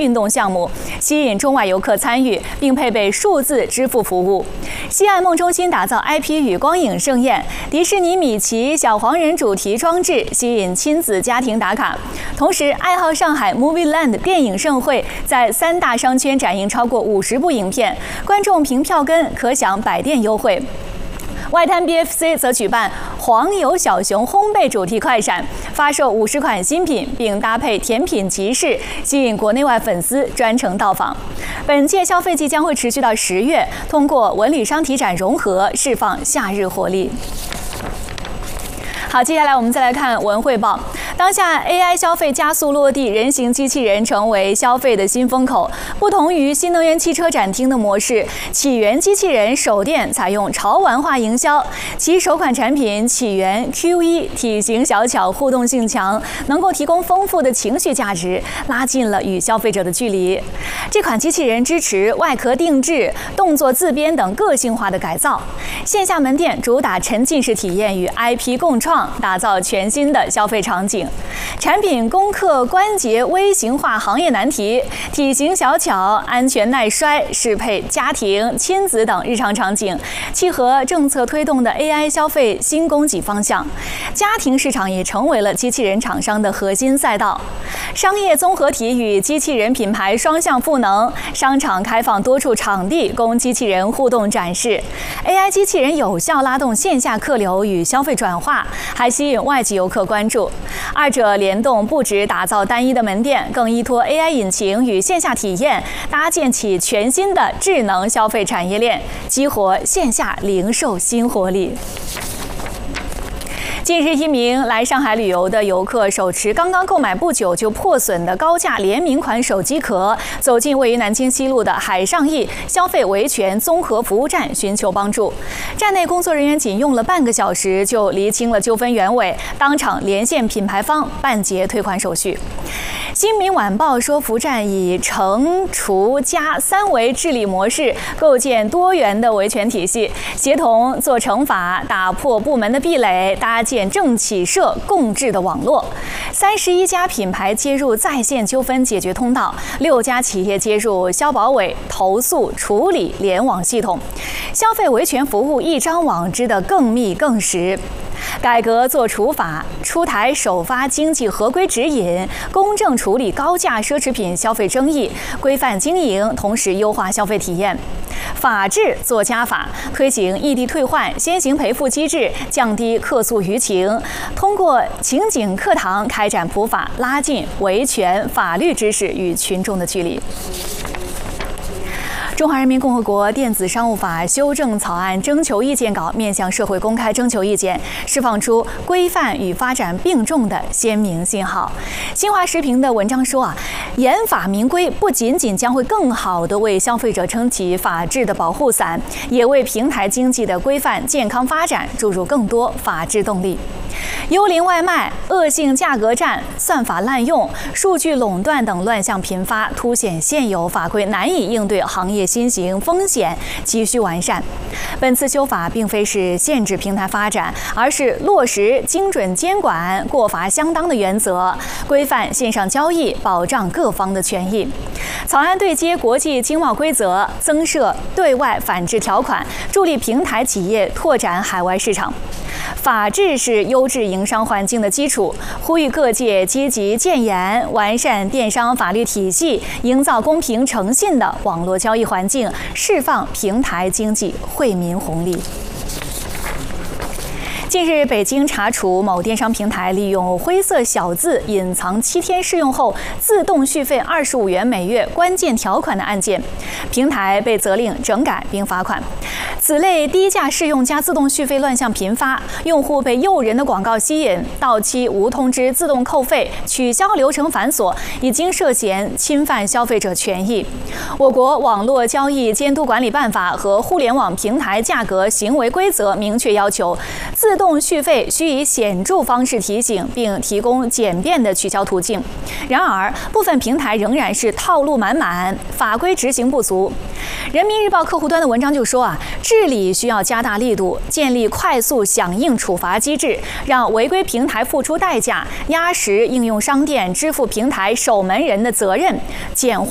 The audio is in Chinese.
运动项目，吸引中外游客参与，并配备数字支付服务。西岸梦中心打造 IP 与光影盛宴，迪士尼米奇小黄人主题装置吸引亲子家庭打卡。同时，爱好上海 Movie Land 电影盛会在3大商圈展映超过50部影片，观众凭票根可享百店优惠。外滩 BFC 则举办黄油小熊烘焙主题快闪，发售50款新品，并搭配甜品集市，吸引国内外粉丝专程到访。本届消费季将会持续到10月，通过文旅商体展融合，释放夏日活力。好，接下来我们再来看文汇报。当下 AI 消费加速落地，人形机器人成为消费的新风口。不同于新能源汽车展厅的模式，起源机器人手电采用潮玩化营销，其首款产品起源 Q1 体型小巧，互动性强，能够提供丰富的情绪价值，拉近了与消费者的距离。这款机器人支持外壳定制、动作自编等个性化的改造。线下门店主打沉浸式体验与 IP 共创，打造全新的消费场景。产品攻克关节微型化行业难题，体型小巧、安全耐摔，适配家庭、亲子等日常场景，契合政策推动的 AI 消费新供给方向。家庭市场也成为了机器人厂商的核心赛道。商业综合体与机器人品牌双向赋能，商场开放多处场地供机器人互动展示。AI 机器人有效拉动线下客流与消费转化，还吸引外籍游客关注。二者联动，不只打造单一的门店，更依托 AI 引擎与线下体验，搭建起全新的智能消费产业链，激活线下零售新活力。近日，一名来上海旅游的游客手持刚刚购买不久就破损的高价联名款手机壳，走进位于南京西路的海上易消费维权综合服务站寻求帮助。站内工作人员仅用了半个小时就厘清了纠纷原委，当场连线品牌方办结退款手续。新民晚报说，服站以惩除加3维治理模式构建多元的维权体系，协同做惩罚，打破部门的壁垒，搭建政企社共治的网络。31家品牌接入在线纠纷解决通道，6家企业接入消保委投诉处理联网系统，消费维权服务一张网织得更密更实。改革做除法，出台首发经济合规指引，公正处理高价奢侈品消费争议，规范经营，同时优化消费体验。法治做加法，推行异地退换、先行赔付机制，降低客诉舆情，通过情景课堂开展普法，拉近维权法律知识与群众的距离。中华人民共和国电子商务法修正草案征求意见稿面向社会公开征求意见，释放出规范与发展并重的鲜明信号。新华时评的文章说严法明规不仅仅将会更好地为消费者撑起法治的保护伞，也为平台经济的规范健康发展注入更多法治动力。幽灵外卖、恶性价格战、算法滥用、数据垄断等乱象频发，凸显现有法规难以应对行业新型风险，急需完善。本次修法并非是限制平台发展，而是落实精准监管、过罚相当的原则，规范线上交易，保障各方的权益。草案对接国际经贸规则，增设对外反制条款，助力平台企业拓展海外市场。法治是优质营商环境的基础，呼吁各界积极建言，完善电商法律体系，营造公平诚信的网络交易环境，释放平台经济惠民红利。近日，北京查处某电商平台利用灰色小字隐藏7天试用后自动续费25元每月关键条款的案件，平台被责令整改并罚款。此类低价试用加自动续费乱象频发，用户被诱人的广告吸引，到期无通知自动扣费，取消流程繁琐，已经涉嫌侵犯消费者权益。我国网络交易监督管理办法和互联网平台价格行为规则明确要求，自动续费需以显著方式提醒，并提供简便的取消途径。然而，部分平台仍然是套路满满，法规执行不足。人民日报客户端的文章就说治理需要加大力度，建立快速响应处罚机制，让违规平台付出代价，压实应用商店支付平台守门人的责任，简化